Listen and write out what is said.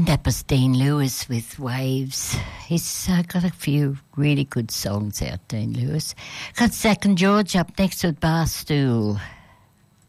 And that was Dean Lewis with Waves. He's got a few really good songs out, Dean Lewis. Got Zach and George up next with Barstool.